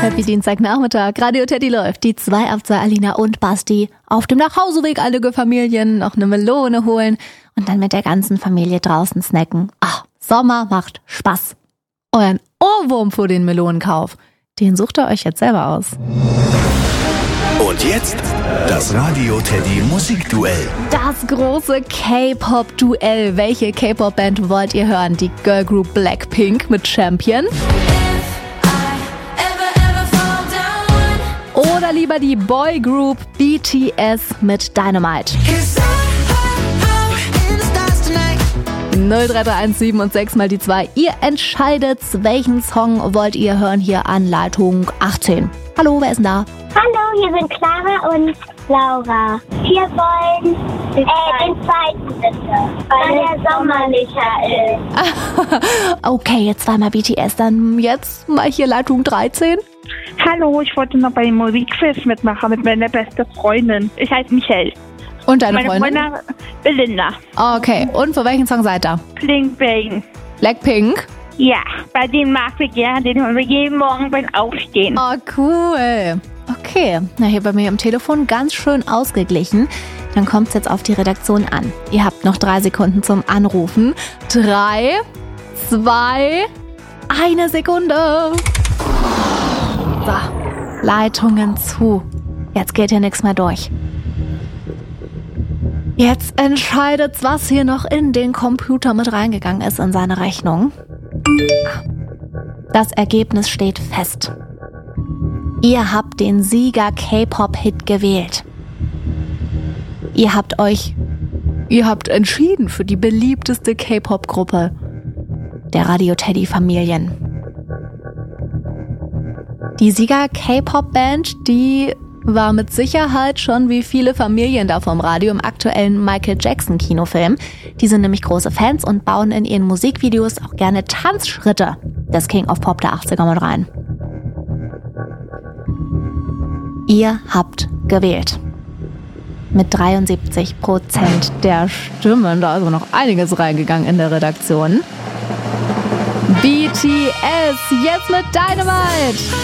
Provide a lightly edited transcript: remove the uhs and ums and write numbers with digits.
Happy Dienstagnachmittag. Radio Teddy läuft. Die 2 auf 2 Alina und Basti. Auf dem Nachhauseweg einige Familien noch eine Melone holen und dann mit der ganzen Familie draußen snacken. Ach, Sommer macht Spaß. Euren Ohrwurm vor den Melonenkauf, den sucht ihr euch jetzt selber aus. Und jetzt das Radio Teddy Musikduell. Das große K-Pop-Duell. Welche K-Pop-Band wollt ihr hören? Die Girl Group Blackpink mit Champion? Oder lieber die Boy Group BTS mit Dynamite? 03317 und 6 mal die 2. Ihr entscheidet, welchen Song wollt ihr hören hier an Leitung 18. Hallo, wer ist denn da? Hallo, hier sind Clara und Laura. Wir wollen den zweiten bitte, weil der sommerlicher ist. Okay, jetzt zweimal BTS, dann jetzt mal hier Leitung 13. Hallo, ich wollte noch bei dem Musikquiz mitmachen mit meiner besten Freundin. Ich heiße Michelle. Und deine Meine Freundin? Belinda. Okay, und für welchen Song seid ihr? Blink Bang. Blackpink? Ja, bei dem mag ich gerne, den hören wir jeden Morgen beim Aufstehen. Oh, cool. Okay, na hier bei mir im Telefon ganz schön ausgeglichen. Dann kommt es jetzt auf die Redaktion an. Ihr habt noch 3 Sekunden zum Anrufen. 3, 2, 1 Sekunde. So, Leitungen zu. Jetzt geht hier nichts mehr durch. Jetzt entscheidet's, was hier noch in den Computer mit reingegangen ist in seine Rechnung. Das Ergebnis steht fest. Ihr habt den Sieger K-Pop-Hit gewählt. Ihr habt entschieden für die beliebteste K-Pop-Gruppe der Radio Teddy Familien. Die Sieger K-Pop-Band, die war mit Sicherheit schon wie viele Familien da vom Radio im aktuellen Michael Jackson Kinofilm. Die sind nämlich große Fans und bauen in ihren Musikvideos auch gerne Tanzschritte des King of Pop der 80er mit rein. Ihr habt gewählt. Mit 73% der Stimmen, da ist also noch einiges reingegangen in der Redaktion. BTS, jetzt mit Dynamite!